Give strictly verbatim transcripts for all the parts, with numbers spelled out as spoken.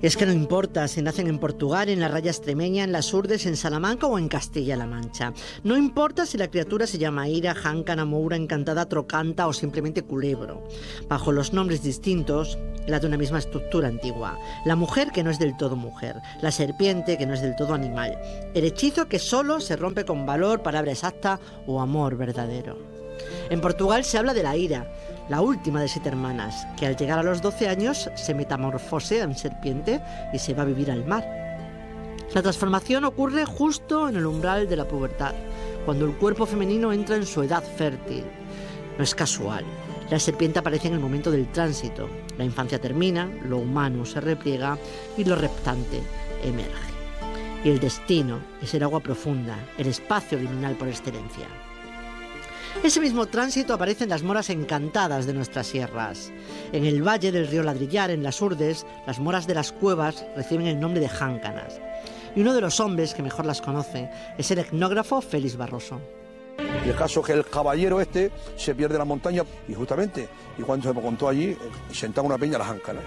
Es que no importa si nacen en Portugal, en la raya extremeña, en las Urdes, en Salamanca o en Castilla-La Mancha. No importa si la criatura se llama Ira, Jáncana, Moura, Encantada, Trocanta o simplemente Culebro. Bajo los nombres distintos, la de una misma estructura antigua. La mujer que no es del todo mujer. La serpiente que no es del todo animal. El hechizo que solo se rompe con valor, palabra exacta o amor verdadero. En Portugal se habla de la Ira, la última de siete hermanas, que al llegar a los doce años se metamorfosea en serpiente y se va a vivir al mar. La transformación ocurre justo en el umbral de la pubertad, cuando el cuerpo femenino entra en su edad fértil. No es casual. La serpiente aparece en el momento del tránsito. La infancia termina, lo humano se repliega y lo reptante emerge. Y el destino es el agua profunda, el espacio liminal por excelencia. Ese mismo tránsito aparece en las moras encantadas de nuestras sierras. En el valle del río Ladrillar, en las Urdes, las moras de las cuevas reciben el nombre de jáncanas. Y uno de los hombres que mejor las conoce es el etnógrafo Félix Barroso. Y el caso es que el caballero este se pierde en la montaña y justamente, y cuando se me contó allí, sentaba una peña a las jáncanas.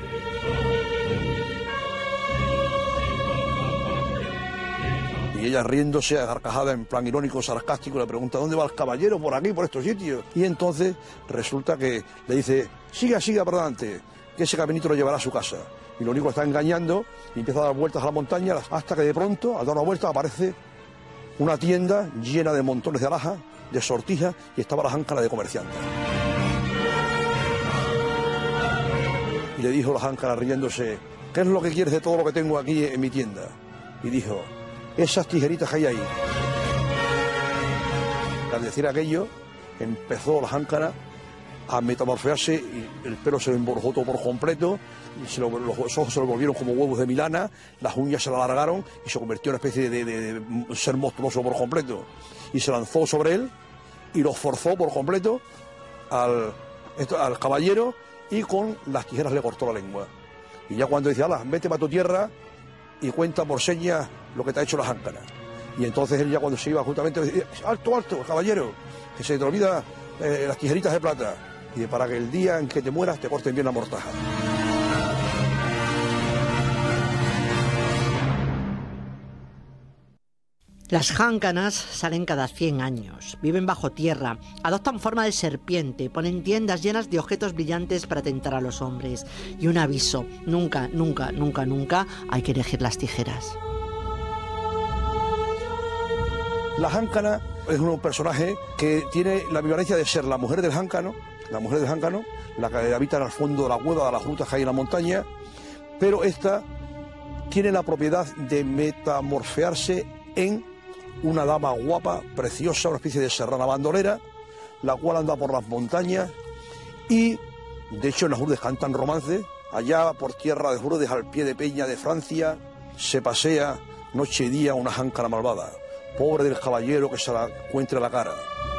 Y ella riéndose a carcajada en plan irónico, sarcástico, le pregunta ¿dónde va el caballero? Por aquí, por estos sitios. Y entonces resulta que le dice, siga, siga para adelante, que ese caminito lo llevará a su casa. Y lo único que está engañando y empieza a dar vueltas a la montaña hasta que de pronto, al dar una vuelta, aparece una tienda llena de montones de alhajas, de sortijas, y estaba la jáncana de comerciante. Y le dijo la jáncana riéndose, ¿qué es lo que quieres de todo lo que tengo aquí en mi tienda? Y dijo, esas tijeritas que hay ahí. Al decir aquello, empezó la jáncana a metamorfosearse y el pelo se le emborjó todo por completo, y se lo, los ojos se lo volvieron como huevos de Milana, las uñas se la alargaron y se convirtió en una especie de, de, de ser monstruoso por completo. Y se lanzó sobre él y lo forzó por completo al, esto, al caballero y con las tijeras le cortó la lengua. Y ya cuando dice, ala, vete para tu tierra y cuenta por señas lo que te ha hecho la jáncana. Y entonces él ya cuando se iba justamente decía, alto, alto, caballero, que se te olvida eh, las tijeritas de plata, y de, para que el día en que te mueras te corten bien la mortaja. Las jáncanas salen cada cien años, viven bajo tierra, adoptan forma de serpiente, ponen tiendas llenas de objetos brillantes para tentar a los hombres. Y un aviso, nunca, nunca, nunca, nunca hay que elegir las tijeras. La jáncana es un personaje que tiene la ambivalencia de ser la mujer del jáncano, la mujer del jáncano, la que habita en el fondo de la cueva, de las grutas que hay en la montaña, pero esta tiene la propiedad de metamorfearse en una dama guapa, preciosa, una especie de serrana bandolera, la cual anda por las montañas y, de hecho, en las Urdes cantan romances. Allá por tierra de Urdes, al pie de peña de Francia, se pasea noche y día una jáncana malvada. Pobre del caballero que se la encuentre la cara.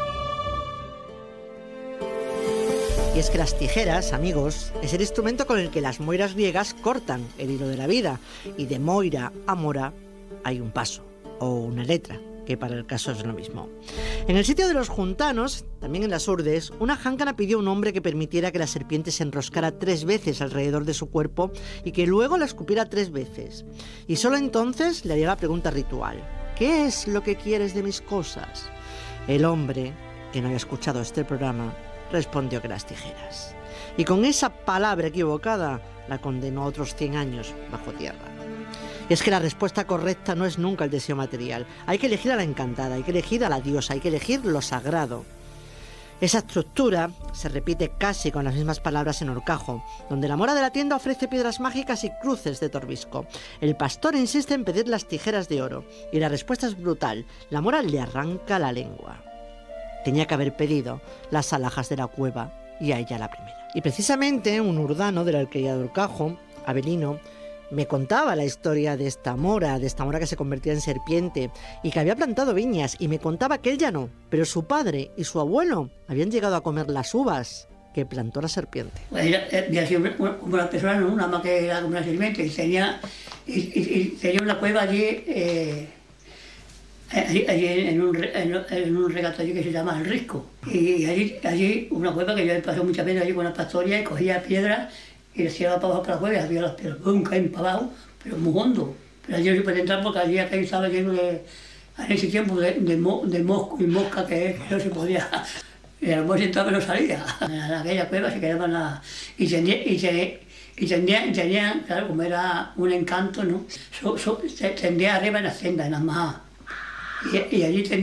Y es que las tijeras, amigos, es el instrumento con el que las moiras griegas cortan el hilo de la vida. Y de moira a mora hay un paso, o una letra, que para el caso es lo mismo. En el sitio de los juntanos, también en las Urdes, una jáncana pidió a un hombre que permitiera que la serpiente se enroscara tres veces alrededor de su cuerpo y que luego la escupiera tres veces. Y solo entonces le haría la pregunta ritual, ¿qué es lo que quieres de mis cosas? El hombre, que no había escuchado este programa, respondió que las tijeras. Y con esa palabra equivocada la condenó a otros cien años bajo tierra. Y es que la respuesta correcta no es nunca el deseo material. Hay que elegir a la encantada, hay que elegir a la diosa, hay que elegir lo sagrado. Esa estructura se repite casi con las mismas palabras en Horcajo, donde la mora de la tienda ofrece piedras mágicas y cruces de torbisco. El pastor insiste en pedir las tijeras de oro, y la respuesta es brutal. La mora le arranca la lengua. Tenía que haber pedido las alhajas de la cueva, y a ella la primera. Y precisamente un urdano de la alquería de Horcajo, Avelino, me contaba la historia de esta mora, de esta mora que se convertía en serpiente y que había plantado viñas, y me contaba que él ya no, pero su padre y su abuelo habían llegado a comer las uvas que plantó la serpiente. Pues ella había sido como una persona, no una más que era como una serpiente, y tenía, y, y, y tenía una cueva allí, eh, allí, allí en, un, en, en un regato allí que se llama El Risco, y allí, allí una cueva que yo he pasado muchas veces allí con las pastorias y cogía piedras y decía para abajo para la cueva y había las piedras, ¡pum!, caen para abajo, pero muy hondo. Pero allí no se puede entrar porque allí aquello estaba lleno de, en ese tiempo, de, de, mo, de mosco y mosca que, que no se podía. Y a lo mejor entraba y no salía. En aquella cueva se quedaban la... Y tenían, y tenían, y tenían, tenían, claro, como era un encanto, ¿no? So, so, tendía arriba en la senda, en las majas. Y, y allí